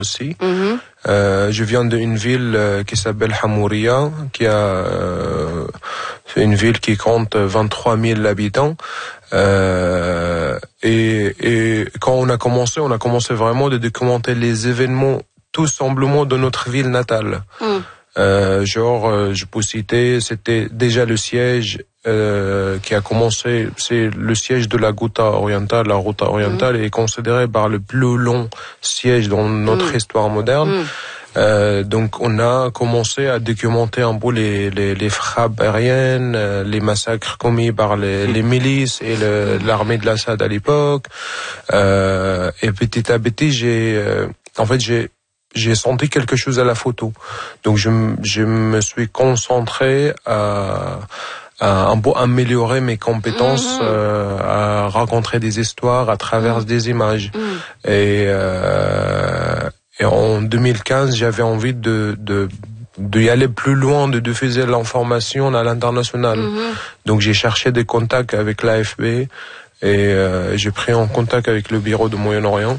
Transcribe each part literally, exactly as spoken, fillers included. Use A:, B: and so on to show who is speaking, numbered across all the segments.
A: aussi.
B: Mm-hmm.
A: Euh, je viens d'une ville euh, qui s'appelle Hamouria, qui a euh, c'est une ville qui compte vingt-trois mille habitants. Euh, et, et quand on a commencé, on a commencé vraiment de documenter les événements, tout simplement de notre ville natale.
B: Mm.
A: Euh, genre, euh, je peux citer, c'était déjà le siège euh, qui a commencé, c'est le siège de la Ghouta orientale. La Ghouta orientale mmh. est considérée par le plus long siège dans notre mmh. histoire moderne. Mmh. Euh, donc, on a commencé à documenter un peu les, les, les frappes aériennes, euh, les massacres commis par les, les milices et le, l'armée de l'Assad à l'époque. Euh, et petit à petit, j'ai, euh, en fait, j'ai j'ai senti quelque chose à la photo. Donc je, je me suis concentré à, à un peu améliorer mes compétences, mmh. euh, à raconter des histoires à travers mmh. des images. Mmh. Et, euh, et en deux mille quinze, j'avais envie de, de d'y aller plus loin, de diffuser l'information à l'international. Mmh. Donc j'ai cherché des contacts avec l'A F P et euh, j'ai pris en contact avec le bureau de Moyen-Orient.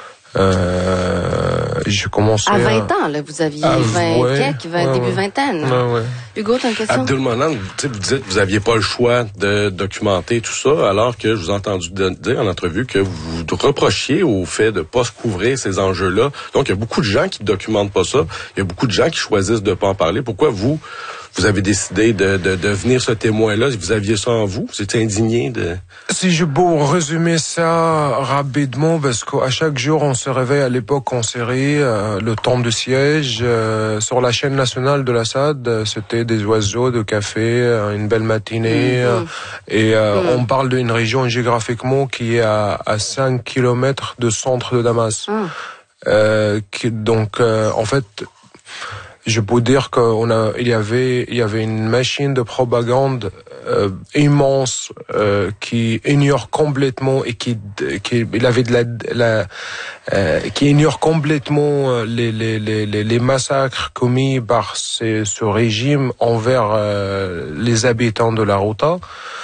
A: Euh, j'ai commencé
B: à vingt à... ans, là, vous aviez
A: ah,
B: vingt,
A: ouais,
B: quelques, vingt,
A: ouais,
B: début
A: ouais.
B: vingtaine.
A: Ouais, ouais.
B: Hugo, t'as une question?
C: Abdelmonem, vous dites que vous aviez pas le choix de documenter tout ça, alors que je vous ai entendu dire en entrevue que vous vous reprochiez au fait de pas se couvrir ces enjeux-là. Donc, il y a beaucoup de gens qui documentent pas ça. Il y a beaucoup de gens qui choisissent de pas en parler. Pourquoi vous, vous avez décidé de, de, de devenir ce témoin-là? Vous aviez ça en vous? Vous étiez indigné de...
A: Si je peux résumer ça rapidement, parce qu'à chaque jour, on se réveille à l'époque en série, euh, le temps de siège, euh, sur la chaîne nationale de l'Assad, euh, c'était des oiseaux de café, euh, une belle matinée, mmh. euh, et euh, mmh. on parle d'une région géographiquement qui est à, à cinq kilomètres de centre de Damas. Mmh. Euh, qui, donc, euh, en fait... Je peux dire qu'on a, il y avait, il y avait une machine de propagande euh, immense euh, qui ignore complètement et qui, qui, il avait de la, la euh, qui ignore complètement les les les les massacres commis par ces, ce régime envers euh, les habitants de la Ghouta.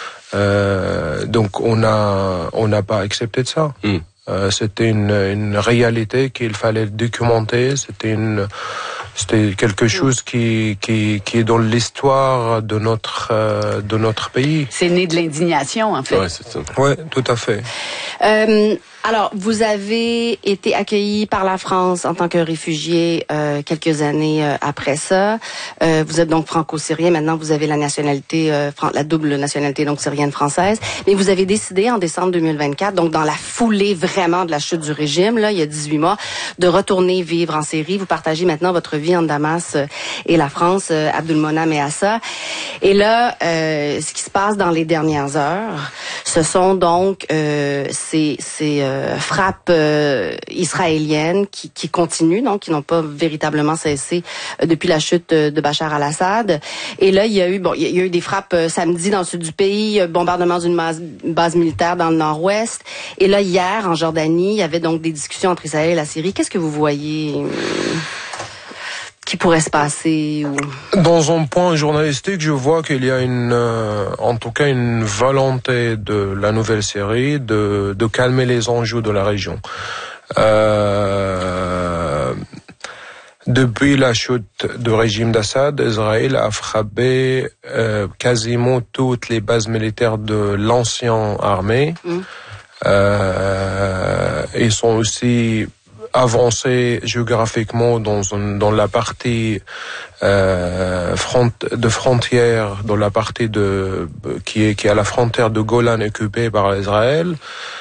A: Euh, donc on a, on n'a pas accepté de ça. Mm. Euh, c'était une, une réalité qu'il fallait documenter. C'était une C'était quelque chose qui, qui, qui est dans l'histoire de notre, euh, de notre pays.
D: C'est né de l'indignation, en fait.
A: Ouais, c'est ça. Ouais, tout à fait.
B: Euh, alors, vous avez été accueilli par la France en tant que réfugié euh, quelques années euh, après ça. Euh, vous êtes donc franco-syrien. Maintenant, vous avez la nationalité, euh, la double nationalité, donc syrienne-française. Mais vous avez décidé en décembre deux mille vingt-quatre, donc dans la foulée vraiment de la chute du régime, là, il y a dix-huit mois, de retourner vivre en Syrie. Vous partagez maintenant votre vie entre Damas et la France, euh, Abdelmonem et Assa. Et là, euh, ce qui se passe dans les dernières heures, ce sont donc euh, ces, ces euh, frappes euh, israéliennes qui, qui continuent, donc qui n'ont pas véritablement cessé euh, depuis la chute de, de Bachar al-Assad. Et là, il y a eu bon, il y a eu des frappes euh, samedi dans le sud du pays, bombardement d'une base, base militaire dans le nord-ouest. Et là, hier, en Jordanie, il y avait donc des discussions entre Israël et la Syrie. Qu'est-ce que vous voyez euh, qui pourrait se passer ou...
A: Dans un point journalistique, je vois qu'il y a une, euh, en tout cas, une volonté de la nouvelle Syrie de, de calmer les enjeux de la région. Euh, depuis la chute du régime d'Assad, Israël a frappé euh, quasiment toutes les bases militaires de l'ancienne armée. Mmh. Euh, ils sont aussi avancé géographiquement dans une, dans la partie euh, front, de frontière, dans la partie de qui est qui est à la frontière de Golan occupée par Israël.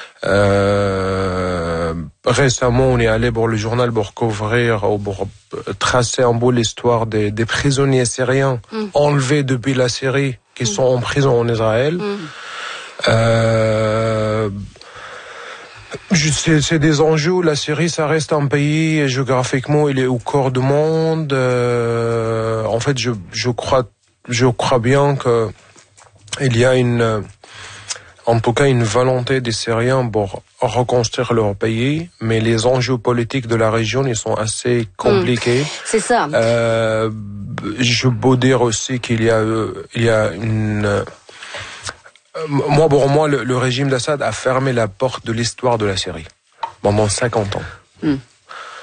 A: Euh, récemment, on est allé pour le journal pour couvrir, pour tracer un peu l'histoire des, des prisonniers syriens mmh. enlevés depuis la Syrie qui mmh. sont en prison en Israël. Mmh. Euh, C'est, c'est des enjeux. La Syrie, ça reste un pays géographiquement, il est au cœur du monde. Euh, en fait, je, je crois, je crois bien que il y a une, en tout cas, une volonté des Syriens pour reconstruire leur pays, mais les enjeux politiques de la région, ils sont assez compliqués.
B: Mmh, c'est ça.
A: Euh, je peux dire aussi qu'il y a, il y a une Moi, pour moi, le, le régime d'Assad a fermé la porte de l'histoire de la Syrie pendant cinquante ans. Mm.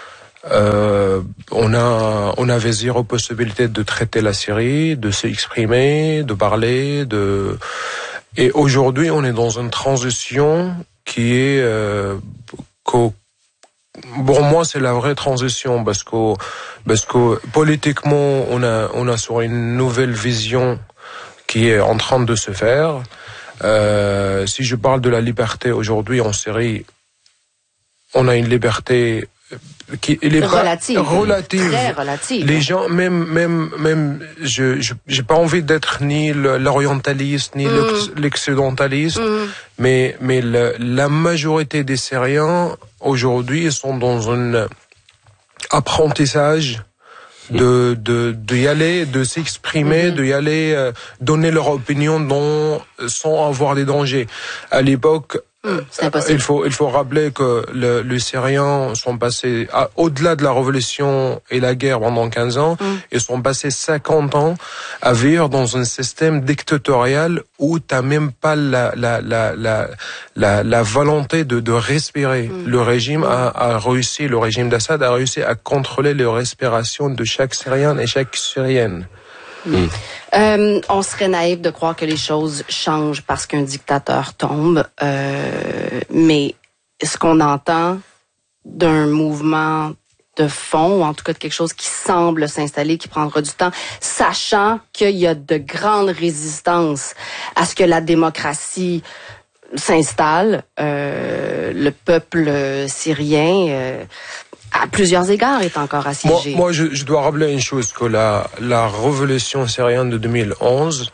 A: Euh, on a, on avait zéro possibilité de traiter la Syrie, de s'exprimer, de parler, de. Et aujourd'hui, on est dans une transition qui est, euh, qu'au, pour moi, c'est la vraie transition parce que, parce que politiquement, on a, on a sur une nouvelle vision qui est en train de se faire. Euh, si je parle de la liberté aujourd'hui en Syrie, on a une liberté qui il est
B: relative,
A: pas relative.
B: Très relative.
A: Les gens, même, même, même, je, je j'ai pas envie d'être ni l'orientaliste ni mm. l'excédentaliste, mm. mais, mais le, la majorité des Syriens aujourd'hui sont dans un apprentissage de de d'y aller, de s'exprimer, mm-hmm. de y aller, euh, donner leur opinion dans, sans avoir des dangers. À l'époque,
B: Mmh,
A: il faut il faut rappeler que le, les Syriens sont passés à, au-delà de la révolution et la guerre pendant quinze ans, mmh. ils sont passés cinquante ans à vivre dans un système dictatorial où t'as même pas la la la la la, la volonté de de respirer. Mmh. Le régime mmh. a, a réussi, le régime d'Assad a réussi à contrôler la respiration de chaque Syrien et chaque Syrienne.
B: Mmh. Euh, on serait naïf de croire que les choses changent parce qu'un dictateur tombe, euh, mais ce qu'on entend d'un mouvement de fond, ou en tout cas de quelque chose qui semble s'installer, qui prendra du temps, sachant qu'il y a de grandes résistances à ce que la démocratie s'installe, euh, le peuple syrien... Euh, à plusieurs égards, est encore assiégé.
A: Moi, moi je, je dois rappeler une chose, que la, la révolution syrienne de deux mille onze,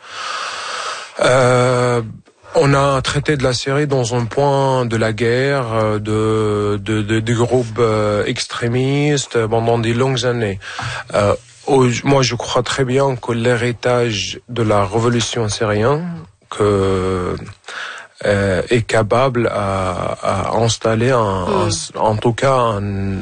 A: euh, on a traité de la Syrie dans un point de la guerre, de, de, de, de groupes euh, extrémistes pendant des longues années. Euh, au, moi, je crois très bien que l'héritage de la révolution syrienne, que... Euh, est capable à, à installer un, mm. un, en tout cas un,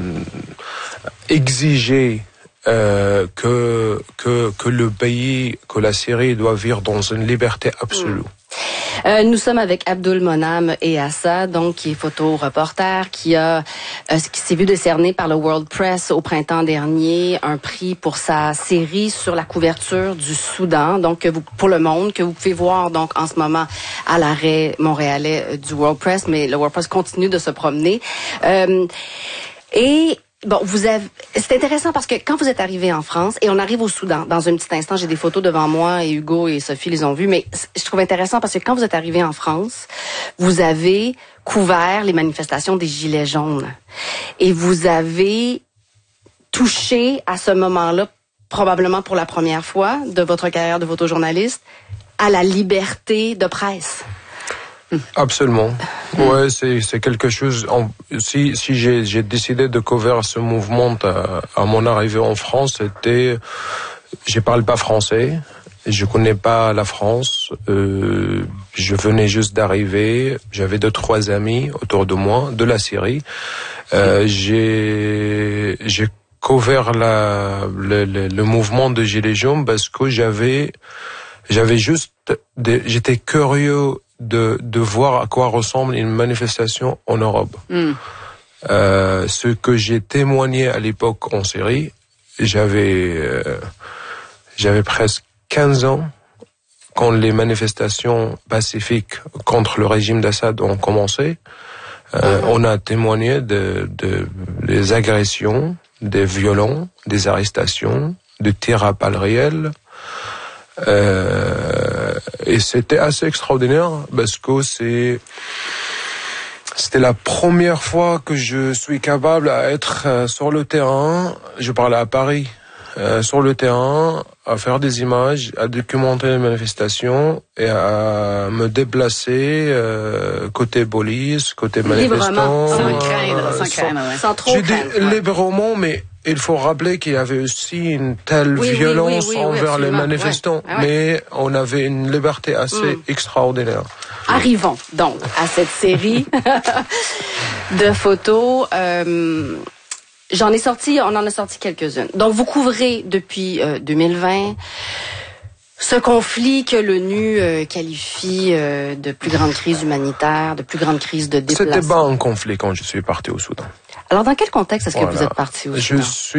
A: exiger euh, que que que le pays, que la Syrie doit vivre dans une liberté absolue. Mm.
B: Euh, nous sommes avec Abdul Monam Eassa, donc qui est photo-reporter, qui a euh, qui s'est vu décerner par le World Press au printemps dernier un prix pour sa série sur la couverture du Soudan, donc que vous, pour le monde, que vous pouvez voir donc en ce moment à l'arrêt montréalais du World Press, mais le World Press continue de se promener. Euh, et Bon, vous avez. C'est intéressant parce que quand vous êtes arrivé en France, et on arrive au Soudan, dans un petit instant, j'ai des photos devant moi et Hugo et Sophie les ont vues, mais je trouve intéressant parce que quand vous êtes arrivé en France, vous avez couvert les manifestations des Gilets jaunes. Et vous avez touché à ce moment-là, probablement pour la première fois de votre carrière de photojournaliste, à la liberté de presse.
A: Absolument. Ouais, c'est c'est quelque chose. En, si si j'ai j'ai décidé de couvrir ce mouvement à, à mon arrivée en France, c'était, je parle pas français, je connais pas la France. Euh, je venais juste d'arriver. J'avais deux trois amis autour de moi de la Syrie. Euh, j'ai j'ai couvert la le, le, le mouvement de Gilets jaunes parce que j'avais j'avais juste des, j'étais curieux de de voir à quoi ressemble une manifestation en Europe. Mm. Euh, ce que j'ai témoigné à l'époque en Syrie, j'avais euh, j'avais presque quinze ans quand les manifestations pacifiques contre le régime d'Assad ont commencé. Euh, mm-hmm. On a témoigné de, de des agressions, des violences, des arrestations, de tirs à balles réelles. Euh, et c'était assez extraordinaire parce que c'est c'était la première fois que je suis capable à être euh, sur le terrain. Je parlais à Paris, euh, sur le terrain, à faire des images, à documenter les manifestations et à me déplacer euh, côté police, côté manifestants.
B: Sans craindre, sans craindre, ouais. Sans trop craindre.
A: Je dis librement, mais il faut rappeler qu'il y avait aussi une telle oui, violence oui, oui, oui, envers oui, les manifestants, ouais. Ah ouais. Mais on avait une liberté assez mm. extraordinaire.
B: Arrivons donc à cette série de photos. Euh, j'en ai sorti, on en a sorti quelques-unes. Donc vous couvrez depuis euh, deux mille vingt Ce conflit que l'ONU euh, qualifie euh, de plus grande crise humanitaire, de plus grande crise de déplacement.
A: C'était pas un conflit quand je suis parti au Soudan.
B: Alors, dans quel contexte est-ce que
A: Voilà.
B: vous êtes parti au Soudan?
A: Je suis